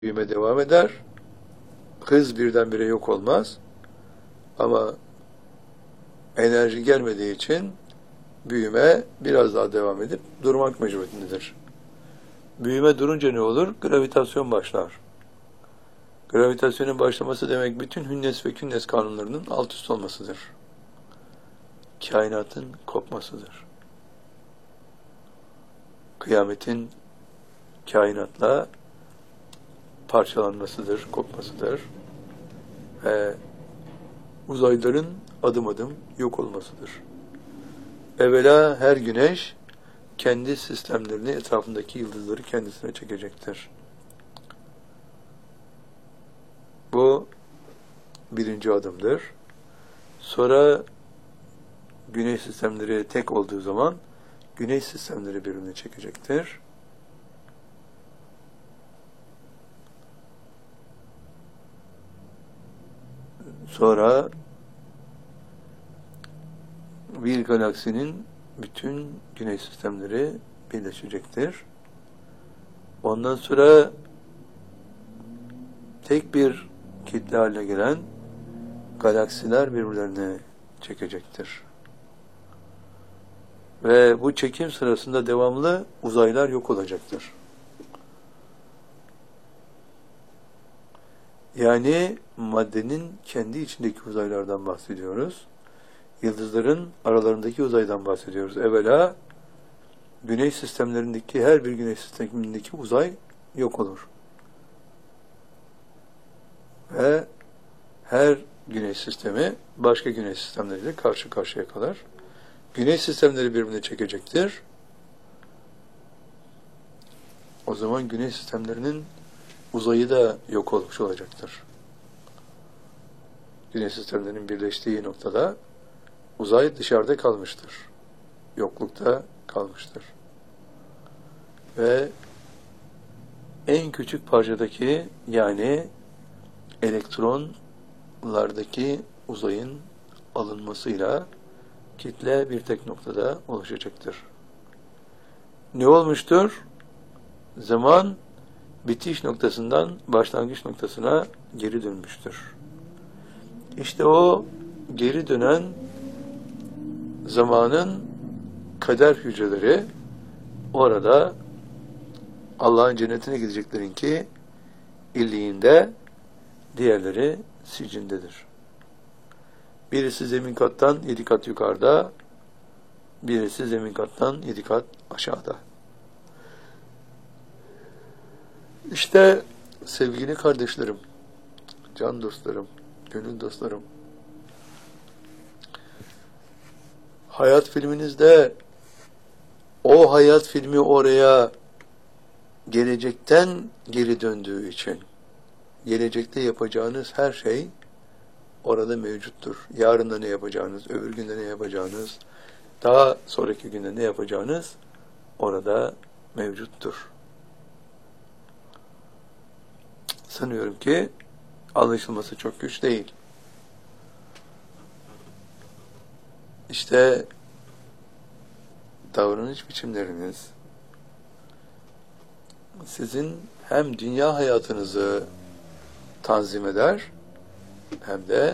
büyüme devam eder. Hız birdenbire yok olmaz. Ama enerji gelmediği için büyüme biraz daha devam edip durmak mecburiyetindedir. Büyüme durunca ne olur? Gravitasyon başlar. Gravitasyonun başlaması demek bütün hünnes ve künnes kanunlarının alt üst olmasıdır. Kainatın kopmasıdır. Kıyametin kainatla parçalanmasıdır, kopmasıdır. Ve uzayların adım adım yok olmasıdır. Evvela her güneş kendi sistemlerini, etrafındaki yıldızları kendisine çekecektir. Bu birinci adımdır. Sonra güneş sistemleri tek olduğu zaman güneş sistemleri birbirini çekecektir. Sonra bir galaksinin bütün güneş sistemleri birleşecektir. Ondan sonra tek bir kitle haline gelen galaksiler birbirlerine çekecektir. Ve bu çekim sırasında devamlı uzaylar yok olacaktır. Yani maddenin kendi içindeki uzaylardan bahsediyoruz. Yıldızların aralarındaki uzaydan bahsediyoruz. Evvela güneş sistemlerindeki her bir güneş sistemindeki uzay yok olur. Ve her güneş sistemi başka güneş sistemleriyle karşı karşıya kalır. Güneş sistemleri birbirine çekecektir. O zaman güneş sistemlerinin uzayı da yok olmuş olacaktır. Güneş sistemlerinin birleştiği noktada uzay dışarıda kalmıştır. Yoklukta kalmıştır. Ve en küçük parçadaki yani elektronlardaki uzayın alınmasıyla kitle bir tek noktada oluşacaktır. Ne olmuştur? Zaman bitiş noktasından başlangıç noktasına geri dönmüştür. İşte o geri dönen zamanın kader hücreleri orada Allah'ın cennetine gideceklerin ki illiğinde, diğerleri sicindedir. Birisi zemin kattan 7 kat yukarıda, birisi zemin kattan 7 kat aşağıda. İşte sevgili kardeşlerim, can dostlarım, gönül dostlarım, hayat filminizde o hayat filmi oraya gelecekten geri döndüğü için gelecekte yapacağınız her şey orada mevcuttur. Yarın da ne yapacağınız, öbür günde ne yapacağınız, daha sonraki günde ne yapacağınız orada mevcuttur. Sanıyorum ki anlaşılması çok güç değil. İşte davranış biçimleriniz sizin hem dünya hayatınızı tanzim eder hem de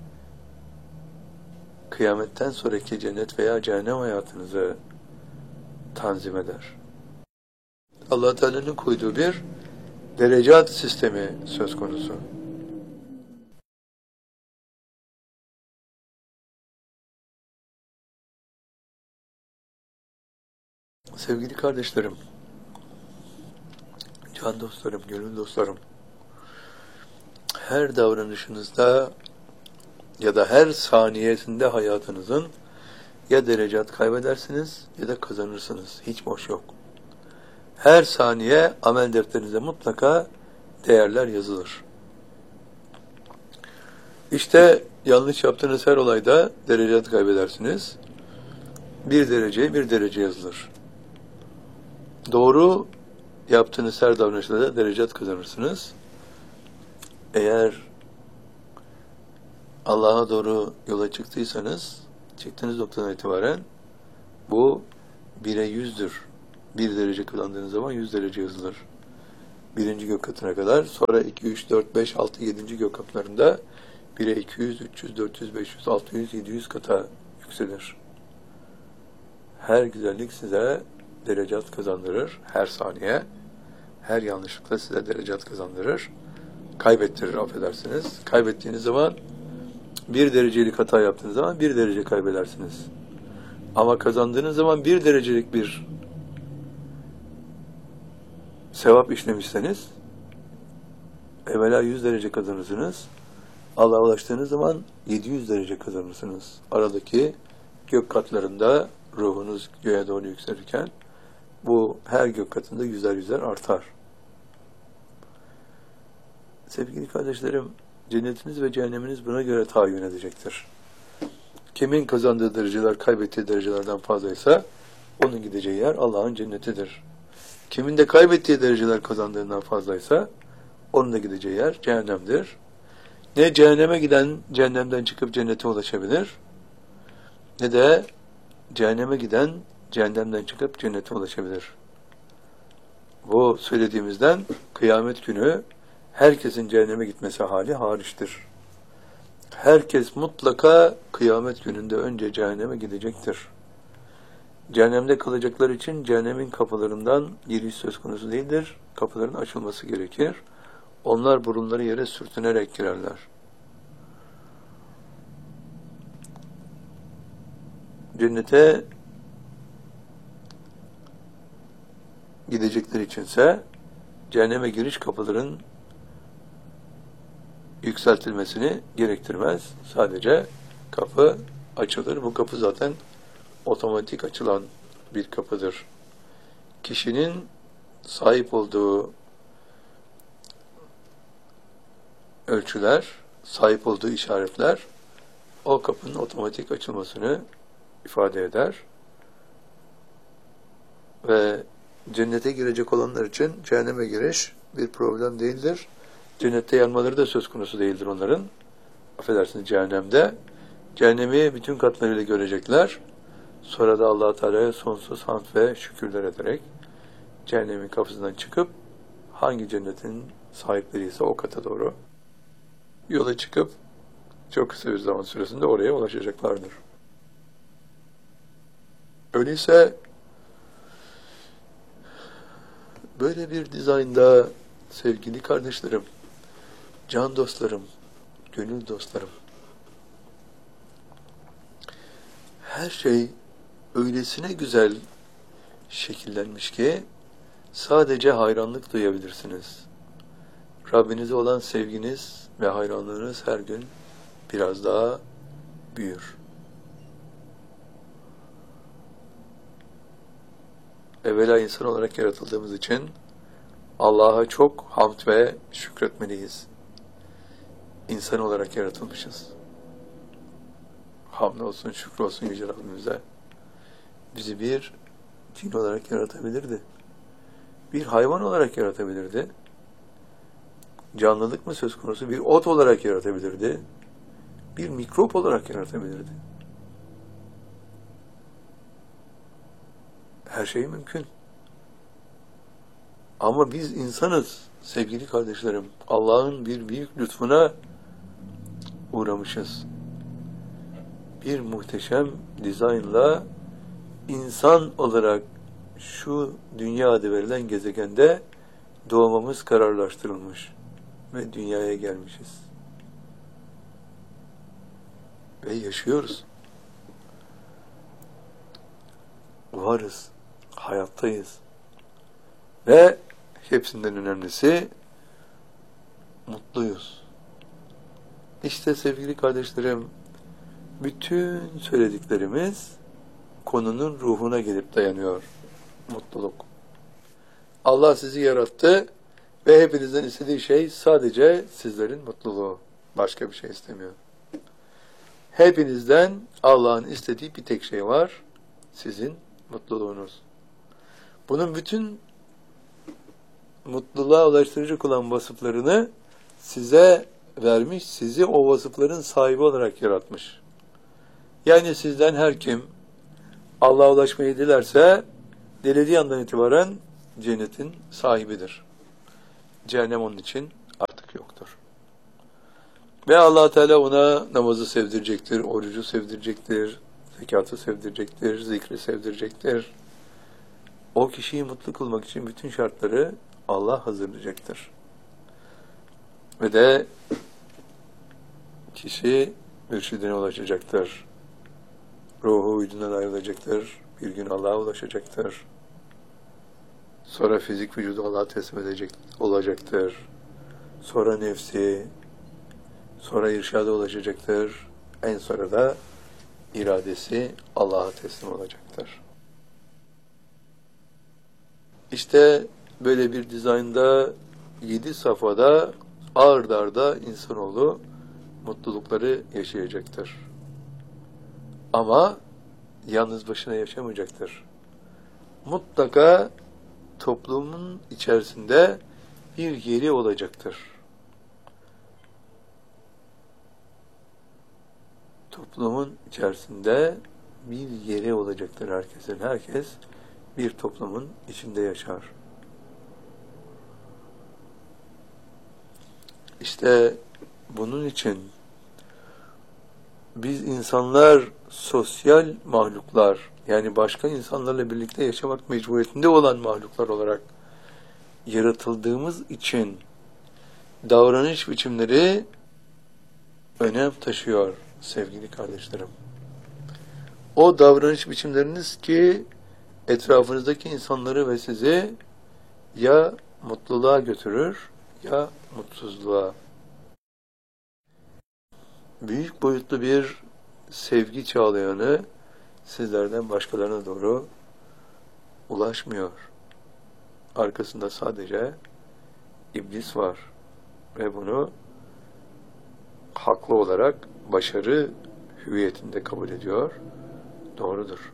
kıyametten sonraki cennet veya cehennem hayatınızı tanzim eder. Allah Teala'nın koyduğu bir derecat sistemi söz konusu. Sevgili kardeşlerim, can dostlarım, gönül dostlarım, her davranışınızda ya da her saniyesinde hayatınızın ya derecat kaybedersiniz ya da kazanırsınız. Hiç boş yok. Her saniye amel defterinize mutlaka değerler yazılır. İşte yanlış yaptığınız her olayda derecat kaybedersiniz. Bir derece yazılır. Doğru yaptığınız her davranışta da derecat kazanırsınız. Eğer Allah'a doğru yola çıktıysanız, çıktığınız noktadan itibaren bu 1'e 100'dür. 1 derece kazandığınız zaman 100 derece yazılır. birinci gök katına kadar. Sonra 2, 3, 4, 5, 6, 7. gök katlarında 1'e 200, 300, 400, 500, 600, 700 kata yükselir. Her güzellik size derecat kazandırır her saniye. Her yanlışlıkla size derecat kazandırır. Kaybettirir, affedersiniz. Kaybettiğiniz zaman 1 derecelik hata yaptığınız zaman 1 derece kaybedersiniz. Ama kazandığınız zaman 1 derecelik bir sevap işlemişseniz evvela 100 derece kazanırsınız. Allah'a ulaştığınız zaman 700 derece kazanırsınız. Aradaki gök katlarında ruhunuz göğe doğru yükselirken bu her gök katında yüzer yüzer artar. Sevgili kardeşlerim, cennetiniz ve cehenneminiz buna göre tayin edecektir. Kimin kazandığı dereceler kaybettiği derecelerden fazlaysa onun gideceği yer Allah'ın cennetidir. Kimin de kaybettiği dereceler kazandığından fazlaysa onun da gideceği yer cehennemdir. Ne cehenneme giden cehennemden çıkıp cennete ulaşabilir, ne de cehenneme giden cehennemden çıkıp cennete ulaşabilir. Bu söylediğimizden kıyamet günü herkesin cehenneme gitmesi hali hariçtir. Herkes mutlaka kıyamet gününde önce cehenneme gidecektir. Cehennemde kalacaklar için cehennemin kapılarından giriş söz konusu değildir. Kapıların açılması gerekir. Onlar burunları yere sürtünerek girerler. Cennete gidecekler içinse cehenneme giriş kapıların yükseltilmesini gerektirmez. Sadece kapı açılır. Bu kapı zaten otomatik açılan bir kapıdır. Kişinin sahip olduğu ölçüler, sahip olduğu işaretler o kapının otomatik açılmasını ifade eder. Ve cennete girecek olanlar için cehenneme giriş bir problem değildir. Cennette yanmaları da söz konusu değildir onların. Affedersiniz, cehennemde. Cehennemi bütün katlarıyla görecekler. Sonra da Allah-u Teala'ya sonsuz hamd ve şükürler ederek cehennemin kapısından çıkıp hangi cennetin sahipleri ise o kata doğru yola çıkıp çok kısa bir zaman süresinde oraya ulaşacaklardır. Öyleyse böyle bir dizaynda sevgili kardeşlerim, can dostlarım, gönül dostlarım, her şey öylesine güzel şekillenmiş ki sadece hayranlık duyabilirsiniz. Rabbinize olan sevginiz ve hayranlığınız her gün biraz daha büyür. Evvela insan olarak yaratıldığımız için Allah'a çok hamd ve şükretmeliyiz. İnsan olarak yaratılmışız. Hamd olsun, şükür olsun Yüce Rabbimize. Bizi bir cin olarak yaratabilirdi. Bir hayvan olarak yaratabilirdi. Canlılık mı söz konusu? Bir ot olarak yaratabilirdi. Bir mikrop olarak yaratabilirdi. Her şey mümkün. Ama biz insanız sevgili kardeşlerim. Allah'ın bir büyük lütfuna uğramışız. Bir muhteşem dizaynla insan olarak şu dünya adı verilen gezegende doğmamız kararlaştırılmış ve dünyaya gelmişiz. Ve yaşıyoruz. Varız. Hayattayız. Ve hepsinden önemlisi mutluyuz. İşte sevgili kardeşlerim, bütün söylediklerimiz konunun ruhuna gelip dayanıyor. Mutluluk. Allah sizi yarattı ve hepinizden istediği şey sadece sizlerin mutluluğu. Başka bir şey istemiyor. Hepinizden Allah'ın istediği bir tek şey var. Sizin mutluluğunuz. Bunun bütün mutluluğa ulaştırıcı olan vasıflarını size vermiş, sizi o vasıfların sahibi olarak yaratmış. Yani sizden her kim Allah'a ulaşmayı dilerse dilediği andan itibaren cennetin sahibidir. cehennem onun için artık yoktur. Ve Allah Teala ona namazı sevdirecektir, orucu sevdirecektir, zekatı sevdirecektir, zikri sevdirecektir. O kişiyi mutlu kılmak için bütün şartları Allah hazırlayacaktır. Ve de kişi mürşidine ulaşacaktır. Ruhu vücudundan ayrılacaktır. Bir gün Allah'a ulaşacaktır. Sonra fizik vücudu Allah'a teslim edecek olacaktır. Sonra nefsi, sonra irşada ulaşacaktır. En sonra da iradesi Allah'a teslim olacaktır. İşte böyle bir dizaynda 7 safhada ard arda insanoğlu mutlulukları yaşayacaktır. Ama yalnız başına yaşamayacaktır. Mutlaka toplumun içerisinde bir yeri olacaktır. Toplumun içerisinde bir yeri olacaktır herkesin. Herkes bir toplumun içinde yaşar. İşte bunun için biz insanlar sosyal mahluklar, yani başka insanlarla birlikte yaşamak mecburiyetinde olan mahluklar olarak yaratıldığımız için davranış biçimleri önem taşıyor sevgili kardeşlerim. O davranış biçimleriniz ki etrafınızdaki insanları ve sizi ya mutluluğa götürür ya mutsuzluğa. Büyük boyutlu bir sevgi çağlayanı sizlerden başkalarına doğru ulaşmıyor. Arkasında sadece iblis var ve bunu haklı olarak başarı hüviyetinde kabul ediyor. Doğrudur.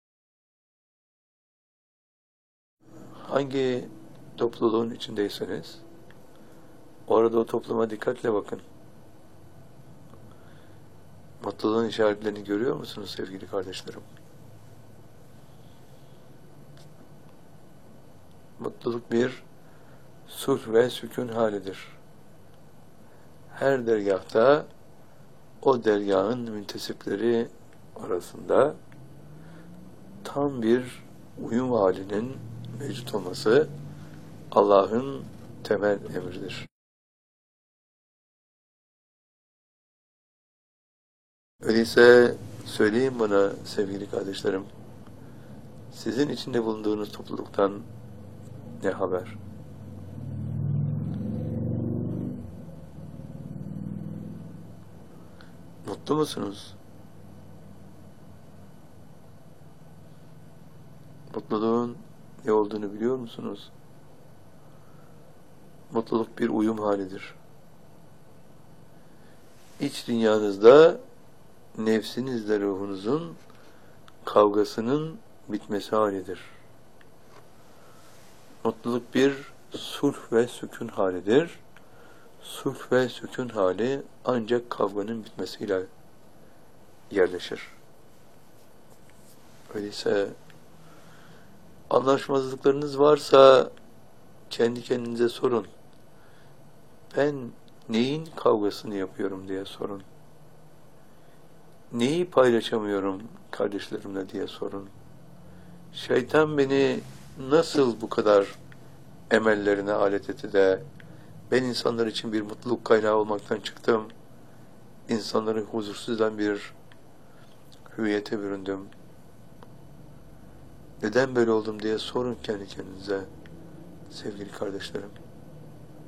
Hangi topluluğun içindeyseniz orada o topluma dikkatle bakın. Mutluluğun işaretlerini görüyor musunuz sevgili kardeşlerim? Mutluluk bir sulh ve sükun halidir. Her dergâhta o dergâhın müntesipleri arasında tam bir uyum halinin mevcut olması Allah'ın temel emridir. Öyleyse söyleyin bana sevgili kardeşlerim, sizin içinde bulunduğunuz topluluktan ne haber? Mutlu musunuz? Mutluluğun ne olduğunu biliyor musunuz? Mutluluk bir uyum halidir. İç dünyanızda nefsinizle ruhunuzun kavgasının bitmesi halidir. Mutluluk bir sulh ve sükun halidir. Sulh ve sükun hali ancak kavganın bitmesiyle yerleşir. Öyleyse anlaşmazlıklarınız varsa kendi kendinize sorun. Ben neyin kavgasını yapıyorum diye sorun. Neyi paylaşamıyorum kardeşlerimle diye sorun. Şeytan beni nasıl bu kadar emellerine alet etti de ben insanlar için bir mutluluk kaynağı olmaktan çıktım. İnsanları huzursuz eden bir hüviyete büründüm. Neden böyle oldum diye sorun kendi kendinize sevgili kardeşlerim.